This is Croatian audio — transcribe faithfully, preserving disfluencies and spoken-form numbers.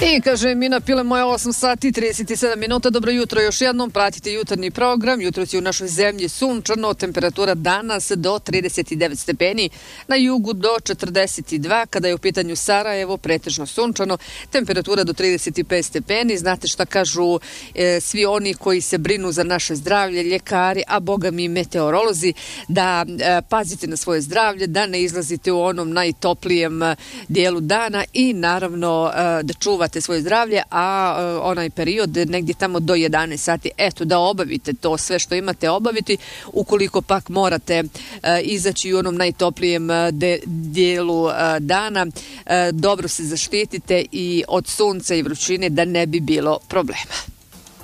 I kaže mi napile moje osam sati i trideset sedam minuta. Dobro jutro još jednom, pratite jutarnji program. Jutro će u našoj zemlji sunčano, temperatura danas do trideset devet stepeni, na jugu do četrdeset dva, kada je u pitanju Sarajevo pretežno sunčano, temperatura do trideset pet stepeni. Znate šta kažu e, svi oni koji se brinu za naše zdravlje, ljekari, a boga mi meteorolozi, da e, pazite na svoje zdravlje, da ne izlazite u onom najtoplijem dijelu dana i naravno e, da čuvate svoje zdravlje, a uh, onaj period negdje tamo do jedanaest sati, eto, da obavite to sve što imate obaviti. Ukoliko pak morate uh, izaći u onom najtoplijem uh, de, dijelu uh, dana, uh, dobro se zaštitite i od sunca i vrućine, da ne bi bilo problema.